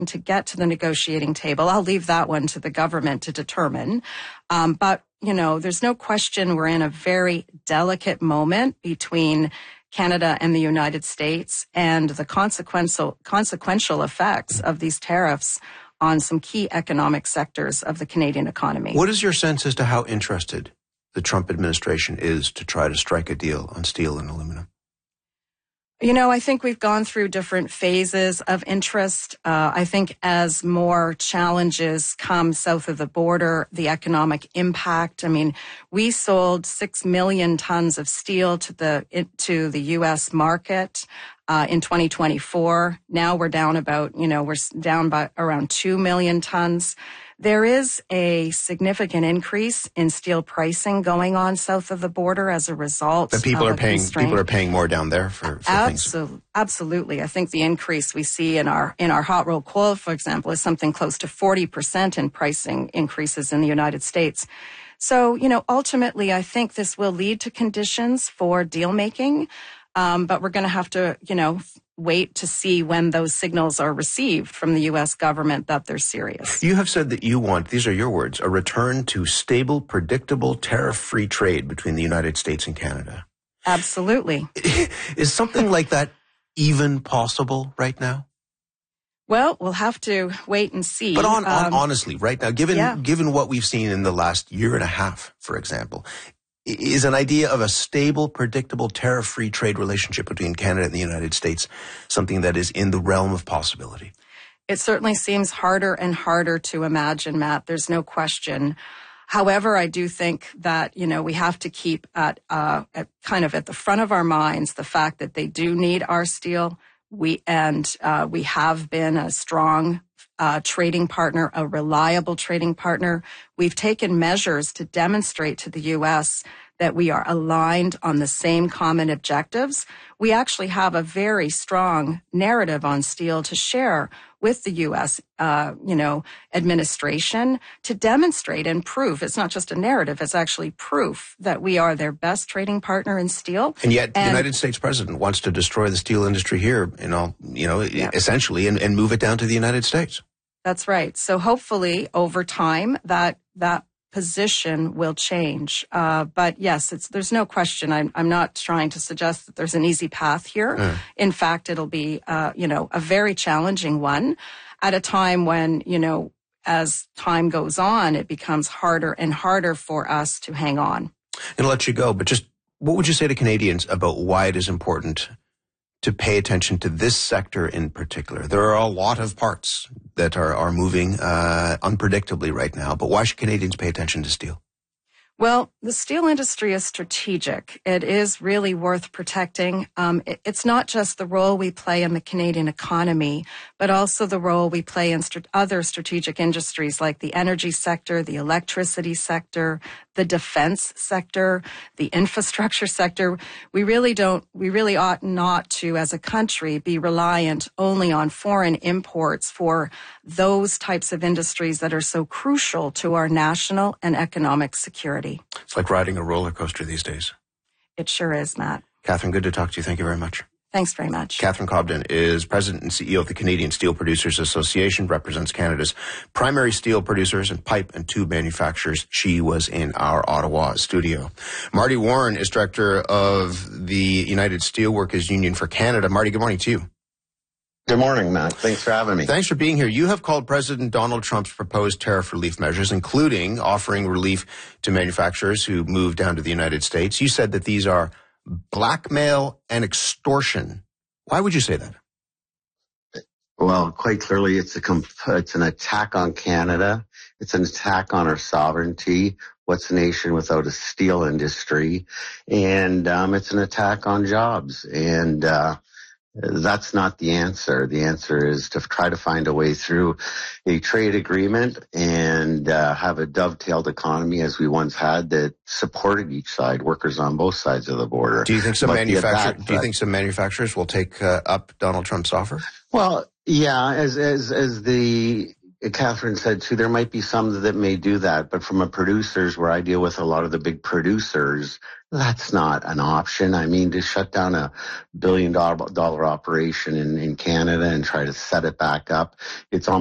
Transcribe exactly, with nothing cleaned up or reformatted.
to get to the negotiating table. I'll leave that one to the government to determine. Um, but, you know, there's no question we're in a very delicate moment between Canada and the United States and the consequential, consequential effects of these tariffs on some key economic sectors of the Canadian economy. What is your sense as to how interested the Trump administration is to try to strike a deal on steel and aluminum? You know, I think we've gone through different phases of interest. Uh, I think as more challenges come south of the border, the economic impact. I mean, we sold six million tons of steel to the to the U S market uh, in twenty twenty-four. Now we're down about, you know, we're down by around two million tons. There is a significant increase in steel pricing going on south of the border as a result. But people of are paying constraint. people are paying more down there for, for Absol- things. Absolutely. I think the increase we see in our in our hot rolled coil, for example, is something close to forty percent in pricing increases in the United States. So, you know, ultimately, I think this will lead to conditions for deal making. Um, but we're going to have to, you know, wait to see when those signals are received from the U S government that they're serious. You have said that you want, these are your words, a return to stable, predictable, tariff-free trade between the United States and Canada. Absolutely. Is something like that even possible right now? Well, we'll have to wait and see. But on, on um, honestly, right now, given yeah. given what we've seen in the last year and a half, for example, is an idea of a stable, predictable, tariff-free trade relationship between Canada and the United States something that is in the realm of possibility? It certainly seems harder and harder to imagine, Matt. There's no question. However, I do think that, you know, we have to keep at, uh, at kind of at the front of our minds the fact that they do need our steel. We and uh, we have been a strong uh, trading partner, a reliable trading partner. We've taken measures to demonstrate to the U S that we are aligned on the same common objectives. We actually have a very strong narrative on steel to share with the U S, uh, you know, administration to demonstrate and prove. It's not just a narrative, it's actually proof that we are their best trading partner in steel. And yet and, the United States president wants to destroy the steel industry here, you know, you know, yeah. essentially, and, and move it down to the United States. That's right. So hopefully over time that, that position will change. Uh, but yes, it's, there's no question. I'm, I'm not trying to suggest that there's an easy path here. Mm. In fact, it'll be, uh, you know, a very challenging one at a time when, you know, as time goes on, it becomes harder and harder for us to hang on. And I'll let you go, but just what would you say to Canadians about why it is important to pay attention to this sector in particular? There are a lot of parts that are, are moving uh, unpredictably right now, but why should Canadians pay attention to steel? Well, the steel industry is strategic. It is really worth protecting. Um, it, it's not just the role we play in the Canadian economy, but also the role we play in st- other strategic industries like the energy sector, the electricity sector, the defense sector, the infrastructure sector. We really don't, we really ought not to, as a country, be reliant only on foreign imports for those types of industries that are so crucial to our national and economic security. It's like riding a roller coaster these days. It sure is, Matt. Catherine, good to talk to you. Thank you very much. Thanks very much. Catherine Cobden is President and C E O of the Canadian Steel Producers Association, represents Canada's primary steel producers and pipe and tube manufacturers. She was in our Ottawa studio. Marty Warren is Director of the United Steelworkers Union for Canada. Marty, good morning to you. Good morning, Matt. Thanks for having me. Thanks for being here. You have called President Donald Trump's proposed tariff relief measures, including offering relief to manufacturers who move down to the United States. You said that these are blackmail and extortion. Why would you say that? Well, quite clearly, it's a comp- it's an attack on Canada. It's an attack on our sovereignty. What's a nation without a steel industry? And um, it's an attack on jobs. And uh, that's not the answer. The answer is to try to find a way through a trade agreement and uh, have a dovetailed economy as we once had that supported each side, workers on both sides of the border. Do you think some But manufacturer, that, do you think some manufacturers will take uh, up Donald Trump's offer? Well, yeah, as as as the Catherine said too, there might be some that may do that, but from a producers where I deal with a lot of the big producers, that's not an option. I mean, to shut down a billion dollar, dollar operation in, in Canada and try to set it back up, it's almost